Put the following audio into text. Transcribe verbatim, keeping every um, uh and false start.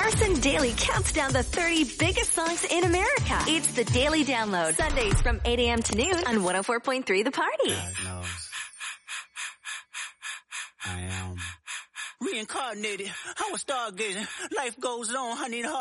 Carson Daly counts down the thirty biggest songs in America. It's the Daily Download, Sundays from eight a.m. to noon on one oh four point three The Party. God knows. I am reincarnated. I was stargazing. Life goes on. I need a heart.